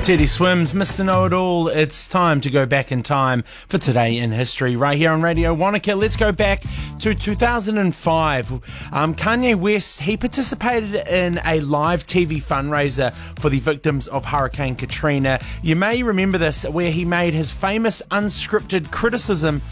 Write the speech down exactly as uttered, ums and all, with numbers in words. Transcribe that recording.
Teddy Swims, Mister Know-It-All. It's time to go back in time for Today in History right here on Radio Wanaka. Let's go back to two thousand five. Um, Kanye West, he participated in a live T V fundraiser for the victims of Hurricane Katrina. You may remember this, where he made his famous unscripted criticism